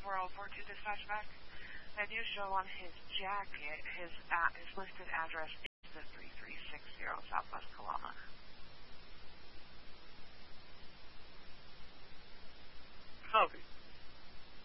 4042 dispatch back. I do show on his jacket, his listed address is the 3360 Southwest Kalama. Copy.